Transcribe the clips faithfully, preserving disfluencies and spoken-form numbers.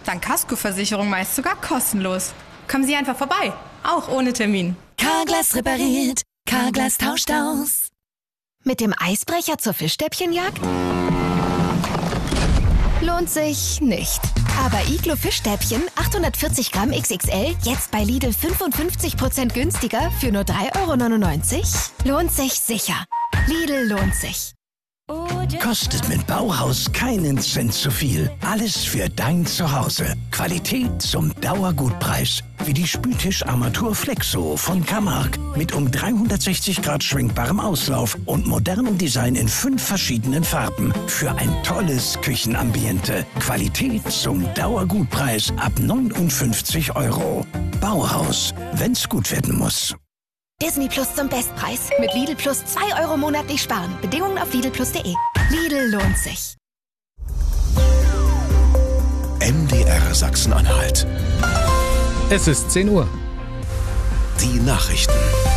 Dank Kaskoversicherung meist sogar kostenlos. Kommen Sie einfach vorbei, auch ohne Termin. Carglass repariert, Carglass tauscht aus. Mit dem Eisbrecher zur Fischstäbchenjagd? Lohnt sich nicht. Aber Iglo Fischstäbchen achthundertvierzig Gramm X X L jetzt bei Lidl fünfundfünfzig Prozent günstiger für nur drei Euro neunundneunzig? Lohnt sich sicher. Lidl lohnt sich. Kostet mit Bauhaus keinen Cent zu viel. Alles für dein Zuhause. Qualität zum Dauergutpreis. Wie die Spültischarmatur Flexo von Camargue. Mit um dreihundertsechzig Grad schwenkbarem Auslauf und modernem Design in fünf verschiedenen Farben. Für ein tolles Küchenambiente. Qualität zum Dauergutpreis ab neunundfünfzig Euro. Bauhaus, wenn's gut werden muss. Disney Plus zum Bestpreis. Mit Lidl Plus zwei Euro monatlich sparen. Bedingungen auf lidl plus punkt de. Lidl lohnt sich. M D R Sachsen-Anhalt. Es ist zehn Uhr. Die Nachrichten.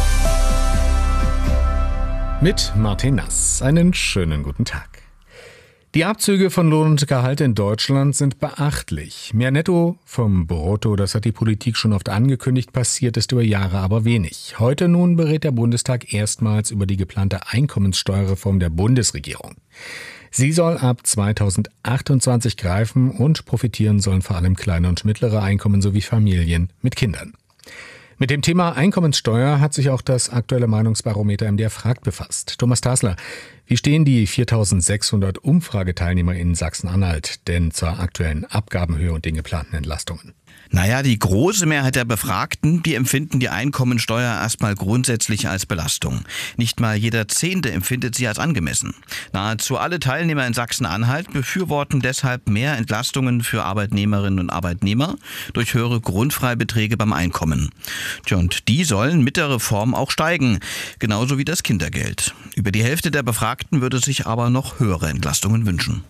Mit Martin Nass. Einen schönen guten Tag. Die Abzüge von Lohn und Gehalt in Deutschland sind beachtlich. Mehr Netto vom Brutto, das hat die Politik schon oft angekündigt, passiert ist über Jahre aber wenig. Heute nun berät der Bundestag erstmals über die geplante Einkommenssteuerreform der Bundesregierung. Sie soll ab zweitausendachtundzwanzig greifen und profitieren sollen vor allem kleine und mittlere Einkommen sowie Familien mit Kindern. Mit dem Thema Einkommenssteuer hat sich auch das aktuelle Meinungsbarometer M D R Fragt befasst. Thomas Tasler, wie stehen die viertausendsechshundert Umfrageteilnehmer in Sachsen-Anhalt denn zur aktuellen Abgabenhöhe und den geplanten Entlastungen? Naja, die große Mehrheit der Befragten, die empfinden die Einkommensteuer erstmal grundsätzlich als Belastung. Nicht mal jeder Zehnte empfindet sie als angemessen. Nahezu alle Teilnehmer in Sachsen-Anhalt befürworten deshalb mehr Entlastungen für Arbeitnehmerinnen und Arbeitnehmer durch höhere Grundfreibeträge beim Einkommen. Tja, und die sollen mit der Reform auch steigen, genauso wie das Kindergeld. Über die Hälfte der Befragten würde sich aber noch höhere Entlastungen wünschen.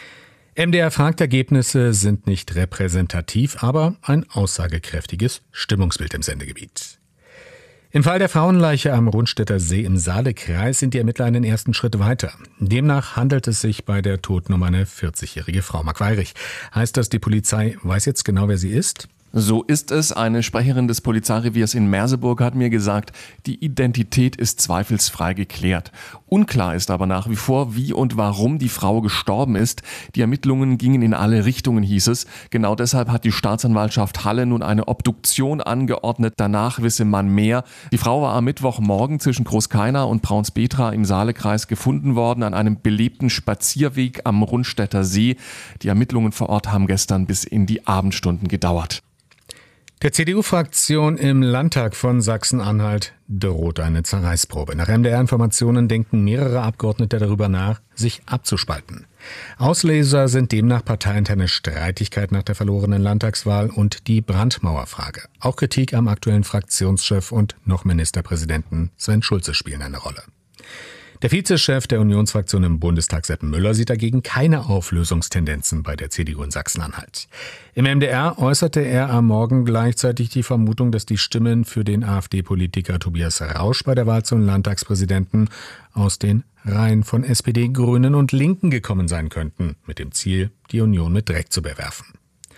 M D R-Fragt-Ergebnisse sind nicht repräsentativ, aber ein aussagekräftiges Stimmungsbild im Sendegebiet. Im Fall der Frauenleiche am Rundstädter See im Saalekreis sind die Ermittler einen ersten Schritt weiter. Demnach handelt es sich bei der Toten um eine vierzigjährige Frau. Marc Weirich, heißt das, die Polizei weiß jetzt genau, wer sie ist? So ist es. Eine Sprecherin des Polizeireviers in Merseburg hat mir gesagt, die Identität ist zweifelsfrei geklärt. Unklar ist aber nach wie vor, wie und warum die Frau gestorben ist. Die Ermittlungen gingen in alle Richtungen, hieß es. Genau deshalb hat die Staatsanwaltschaft Halle nun eine Obduktion angeordnet. Danach wisse man mehr. Die Frau war am Mittwochmorgen zwischen Großkeiner und Braunspetra im Saalekreis gefunden worden, an einem belebten Spazierweg am Rundstädter See. Die Ermittlungen vor Ort haben gestern bis in die Abendstunden gedauert. Der C D U-Fraktion im Landtag von Sachsen-Anhalt droht eine Zerreißprobe. Nach M D R-Informationen denken mehrere Abgeordnete darüber nach, sich abzuspalten. Auslöser sind demnach parteiinterne Streitigkeiten nach der verlorenen Landtagswahl und die Brandmauerfrage. Auch Kritik am aktuellen Fraktionschef und noch Ministerpräsidenten Sven Schulze spielen eine Rolle. Der Vizechef der Unionsfraktion im Bundestag, Sepp Müller, sieht dagegen keine Auflösungstendenzen bei der C D U in Sachsen-Anhalt. Im M D R äußerte er am Morgen gleichzeitig die Vermutung, dass die Stimmen für den AfD-Politiker Tobias Rausch bei der Wahl zum Landtagspräsidenten aus den Reihen von S P D, Grünen und Linken gekommen sein könnten, mit dem Ziel, die Union mit Dreck zu bewerfen.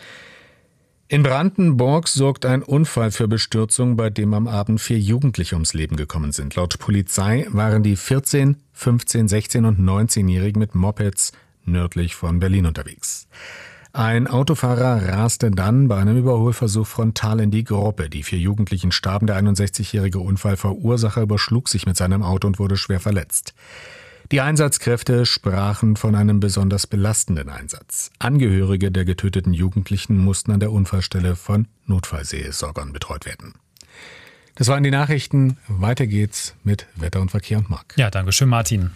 In Brandenburg sorgt ein Unfall für Bestürzung, bei dem am Abend vier Jugendliche ums Leben gekommen sind. Laut Polizei waren die vierzehn, fünfzehn, sechzehn und neunzehnjährigen mit Mopeds nördlich von Berlin unterwegs. Ein Autofahrer raste dann bei einem Überholversuch frontal in die Gruppe. Die vier Jugendlichen starben. Der einundsechzigjährige Unfallverursacher überschlug sich mit seinem Auto und wurde schwer verletzt. Die Einsatzkräfte sprachen von einem besonders belastenden Einsatz. Angehörige der getöteten Jugendlichen mussten an der Unfallstelle von Notfallseelsorgern betreut werden. Das waren die Nachrichten. Weiter geht's mit Wetter und Verkehr und Marc. Ja, danke schön, Martin.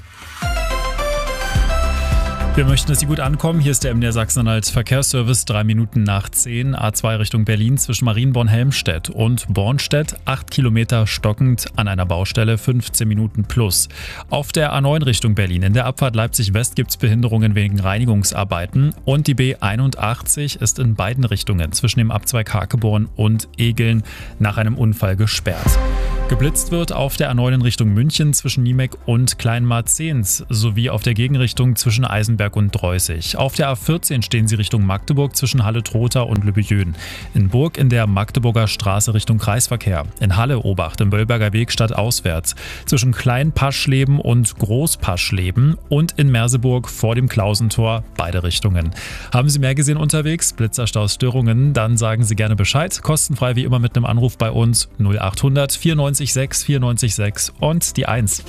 Wir möchten, dass Sie gut ankommen. Hier ist der M D R Sachsen-Anhalt Verkehrsservice, drei Minuten nach zehn, A zwei Richtung Berlin zwischen Marienborn-Helmstedt und Bornstedt, acht Kilometer stockend an einer Baustelle, fünfzehn Minuten plus. Auf der A neun Richtung Berlin in der Abfahrt Leipzig-West gibt es Behinderungen wegen Reinigungsarbeiten und die B einundachtzig ist in beiden Richtungen zwischen dem Abzweig Hakeborn und Egeln nach einem Unfall gesperrt. Geblitzt wird auf der A neun in Richtung München zwischen Niemek und Kleinmarzens sowie auf der Gegenrichtung zwischen Eisenberg und Dreußig. Auf der A vierzehn stehen Sie Richtung Magdeburg zwischen Halle-Trotha und Lübejön. In Burg in der Magdeburger Straße Richtung Kreisverkehr. In Halle Obacht im Wölberger Weg stadtauswärts zwischen Klein-Paschleben und Groß-Paschleben und in Merseburg vor dem Klausentor beide Richtungen. Haben Sie mehr gesehen unterwegs? Blitzerstaus, Störungen? Dann sagen Sie gerne Bescheid. Kostenfrei wie immer mit einem Anruf bei uns null achthundert vierundneunzig sechs vierundneunzig sechs und die eins.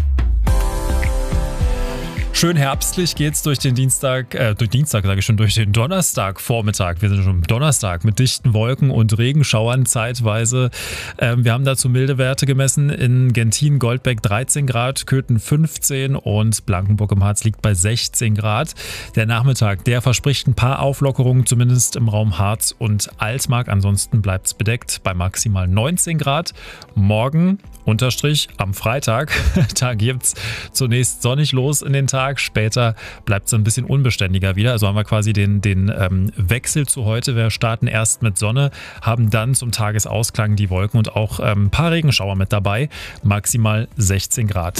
Schön herbstlich geht's durch den Dienstag, äh, durch Dienstag sage ich schon, durch den Donnerstagvormittag. Wir sind schon am Donnerstag mit dichten Wolken und Regenschauern zeitweise. Ähm, wir haben dazu milde Werte gemessen. In Gentin-Goldbeck dreizehn Grad, Köthen fünfzehn und Blankenburg im Harz liegt bei sechzehn Grad. Der Nachmittag, der verspricht ein paar Auflockerungen, zumindest im Raum Harz und Altmark. Ansonsten bleibt's bedeckt bei maximal neunzehn Grad. Morgen Unterstrich am Freitag, da gibt's zunächst sonnig los in den Tag, später bleibt es ein bisschen unbeständiger wieder. Also haben wir quasi den, den ähm, Wechsel zu heute. Wir starten erst mit Sonne, haben dann zum Tagesausklang die Wolken und auch ähm, ein paar Regenschauer mit dabei, maximal sechzehn Grad.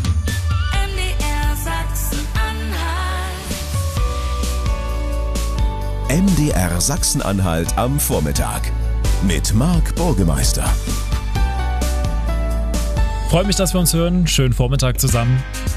M D R Sachsen-Anhalt am Vormittag mit Marc Burgemeister. Freut mich, dass wir uns hören. Schönen Vormittag zusammen.